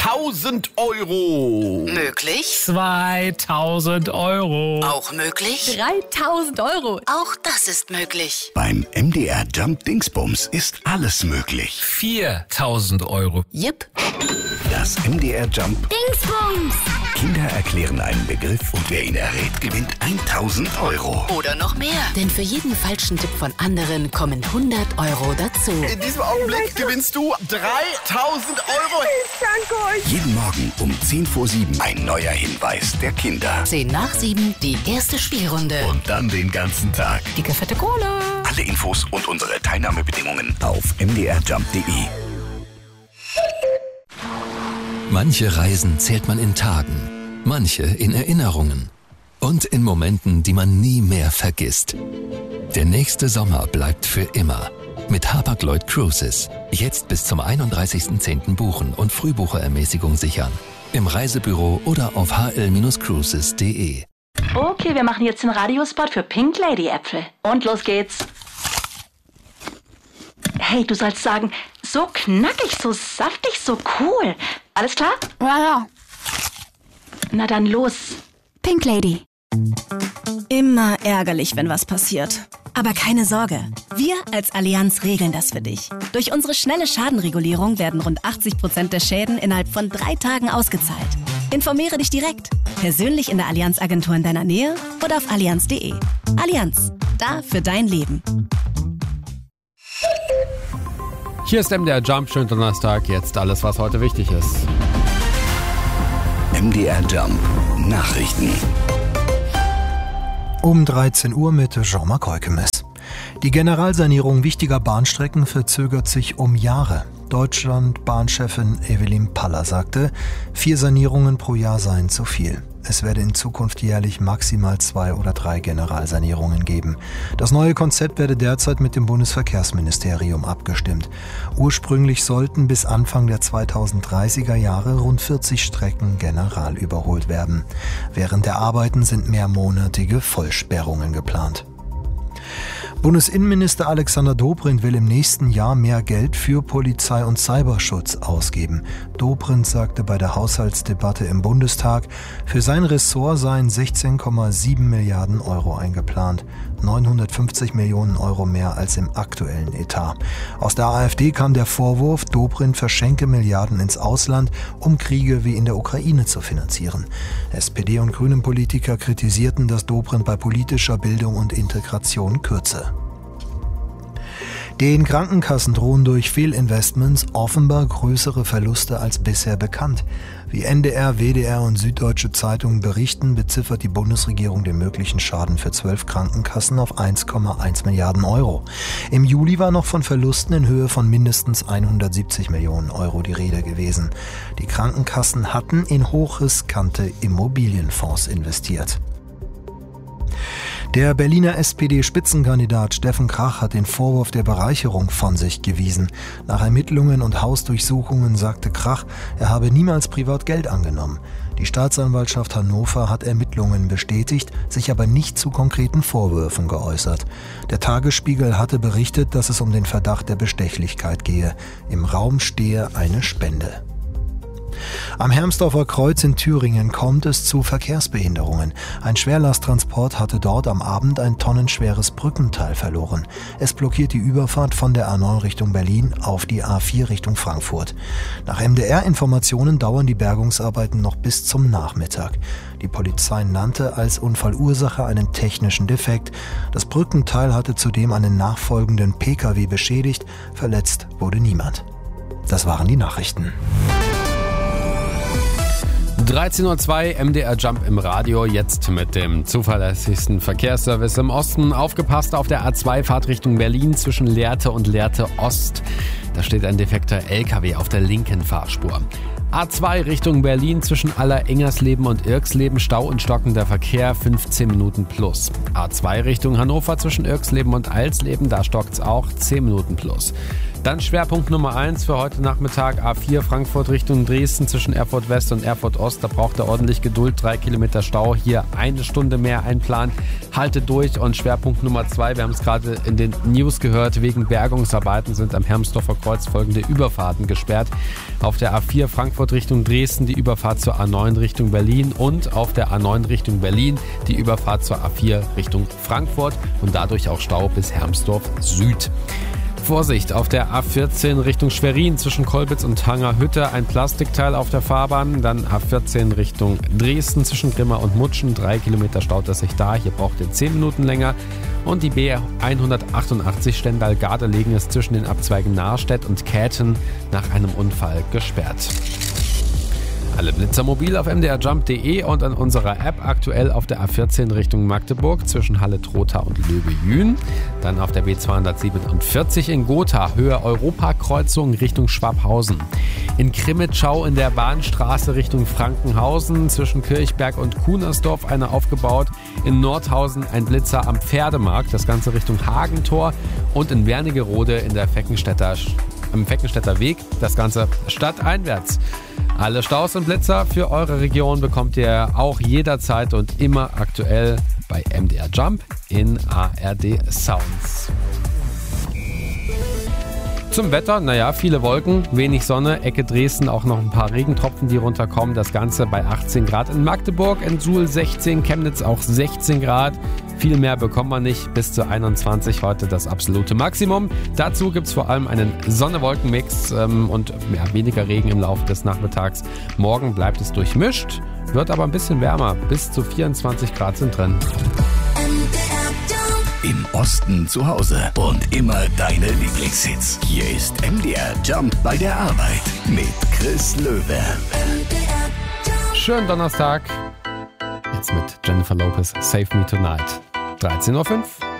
1000 Euro. Möglich? 2000 Euro. Auch möglich? 3000 Euro. Auch das ist möglich. Beim MDR Jump Dingsbums ist alles möglich. 4000 Euro. Jipp. Das MDR Jump Dingsbums. Kinder erklären einen Begriff und wer ihn errät, gewinnt 1000 Euro. Oder noch mehr. Denn für jeden falschen Tipp von anderen kommen 100 Euro dazu. In diesem Augenblick gewinnst du 3000 Euro. Ich danke euch. Jeden Morgen um 6:10 ein neuer Hinweis der Kinder. 7:10, die erste Spielrunde. Und dann den ganzen Tag. Dicke fette Cola. Alle Infos und unsere Teilnahmebedingungen auf mdrjump.de. Manche Reisen zählt man in Tagen, manche in Erinnerungen und in Momenten, die man nie mehr vergisst. Der nächste Sommer bleibt für immer. Mit Hapag-Lloyd Cruises. Jetzt bis zum 31.10. buchen und Frühbucherermäßigung sichern. Im Reisebüro oder auf hl-cruises.de. Okay, wir machen jetzt den Radiospot für Pink Lady Äpfel. Und los geht's. Hey, du sollst sagen, so knackig, so saftig, so cool. Alles klar? Ja. Na dann los. Pink Lady. Immer ärgerlich, wenn was passiert. Aber keine Sorge, wir als Allianz regeln das für dich. Durch unsere schnelle Schadenregulierung werden rund 80% der Schäden innerhalb von 3 Tagen ausgezahlt. Informiere dich direkt, persönlich in der Allianz-Agentur in deiner Nähe oder auf allianz.de. Allianz, da für dein Leben. Hier ist MDR Jump, schönen Donnerstag, jetzt alles, was heute wichtig ist. MDR Jump Nachrichten. Um 13 Uhr mit Jean-Marc Heukemes. Die Generalsanierung wichtiger Bahnstrecken verzögert sich um Jahre. Deutschland-Bahnchefin Evelyn Paller sagte, 4 Sanierungen pro Jahr seien zu viel. Es werde in Zukunft jährlich maximal 2 oder 3 Generalsanierungen geben. Das neue Konzept werde derzeit mit dem Bundesverkehrsministerium abgestimmt. Ursprünglich sollten bis Anfang der 2030er Jahre rund 40 Strecken general überholt werden. Während der Arbeiten sind mehrmonatige Vollsperrungen geplant. Bundesinnenminister Alexander Dobrindt will im nächsten Jahr mehr Geld für Polizei und Cyberschutz ausgeben. Dobrindt sagte bei der Haushaltsdebatte im Bundestag, für sein Ressort seien 16,7 Milliarden Euro eingeplant. 950 Millionen Euro mehr als im aktuellen Etat. Aus der AfD kam der Vorwurf, Dobrindt verschenke Milliarden ins Ausland, um Kriege wie in der Ukraine zu finanzieren. SPD- und Grünen-Politiker kritisierten, dass Dobrindt bei politischer Bildung und Integration kürze. Den Krankenkassen drohen durch Fehlinvestments offenbar größere Verluste als bisher bekannt. Wie NDR, WDR und Süddeutsche Zeitung berichten, beziffert die Bundesregierung den möglichen Schaden für 12 Krankenkassen auf 1,1 Milliarden Euro. Im Juli war noch von Verlusten in Höhe von mindestens 170 Millionen Euro die Rede gewesen. Die Krankenkassen hatten in hochriskante Immobilienfonds investiert. Der Berliner SPD-Spitzenkandidat Steffen Krach hat den Vorwurf der Bereicherung von sich gewiesen. Nach Ermittlungen und Hausdurchsuchungen sagte Krach, er habe niemals privat Geld angenommen. Die Staatsanwaltschaft Hannover hat Ermittlungen bestätigt, sich aber nicht zu konkreten Vorwürfen geäußert. Der Tagesspiegel hatte berichtet, dass es um den Verdacht der Bestechlichkeit gehe. Im Raum stehe eine Spende. Am Hermsdorfer Kreuz in Thüringen kommt es zu Verkehrsbehinderungen. Ein Schwerlasttransport hatte dort am Abend ein tonnenschweres Brückenteil verloren. Es blockiert die Überfahrt von der A9 Richtung Berlin auf die A4 Richtung Frankfurt. Nach MDR-Informationen dauern die Bergungsarbeiten noch bis zum Nachmittag. Die Polizei nannte als Unfallursache einen technischen Defekt. Das Brückenteil hatte zudem einen nachfolgenden Pkw beschädigt. Verletzt wurde niemand. Das waren die Nachrichten. 13:02 Uhr, MDR Jump im Radio, jetzt mit dem zuverlässigsten Verkehrsservice im Osten. Aufgepasst auf der A2 Fahrt Richtung Berlin zwischen Lehrte und Lehrte Ost. Da steht ein defekter LKW auf der linken Fahrspur. A2 Richtung Berlin zwischen Aller-Engersleben und Irxleben, Stau und stockender Verkehr, 15 Minuten plus. A2 Richtung Hannover zwischen Irxleben und Alsleben, da stockt's auch, 10 Minuten plus. Dann Schwerpunkt Nummer 1 für heute Nachmittag, A4 Frankfurt Richtung Dresden zwischen Erfurt West und Erfurt Ost. Da braucht ihr ordentlich Geduld, 3 Kilometer Stau, hier 1 Stunde mehr einplanen. Haltet durch. Und Schwerpunkt Nummer 2, wir haben es gerade in den News gehört, wegen Bergungsarbeiten sind am Hermsdorfer Kreuz folgende Überfahrten gesperrt. Auf der A4 Frankfurt Richtung Dresden die Überfahrt zur A9 Richtung Berlin und auf der A9 Richtung Berlin die Überfahrt zur A4 Richtung Frankfurt und dadurch auch Stau bis Hermsdorf Süd. Vorsicht, auf der A14 Richtung Schwerin zwischen Kolbitz und Hangerhütte ein Plastikteil auf der Fahrbahn. Dann A14 Richtung Dresden zwischen Grimma und Mutschen. 3 Kilometer staut es sich da. Hier braucht ihr 10 Minuten länger. Und die B188 Stendal-Gardelegen ist zwischen den Abzweigen Nahrstedt und Käthen nach einem Unfall gesperrt. Alle Blitzer mobil auf mdrjump.de und an unserer App, aktuell auf der A14 Richtung Magdeburg zwischen Halle-Trotha und Löwe-Jühn. Dann auf der B247 in Gotha, Höhe Europakreuzung Richtung Schwabhausen. In Krimitschau in der Bahnstraße Richtung Frankenhausen zwischen Kirchberg und Kunersdorf eine aufgebaut. In Nordhausen ein Blitzer am Pferdemarkt, das Ganze Richtung Hagentor. Und in Wernigerode am Feckenstädter Weg, das Ganze stadteinwärts. Alle Staus und Blitzer für eure Region bekommt ihr auch jederzeit und immer aktuell bei MDR Jump in ARD Sounds. Zum Wetter, viele Wolken, wenig Sonne, Ecke Dresden auch noch ein paar Regentropfen, die runterkommen. Das Ganze bei 18 Grad in Magdeburg, in Suhl 16, Chemnitz auch 16 Grad. Viel mehr bekommt man nicht, bis zu 21 heute das absolute Maximum. Dazu gibt es vor allem einen Sonne-Wolken-Mix und weniger Regen im Laufe des Nachmittags. Morgen bleibt es durchmischt, wird aber ein bisschen wärmer, bis zu 24 Grad sind drin. Im Osten zu Hause und immer deine Lieblingshits. Hier ist MDR Jump bei der Arbeit mit Chris Löwe. Schönen Donnerstag. Jetzt mit Jennifer Lopez, Save Me Tonight. 13:05 Uhr.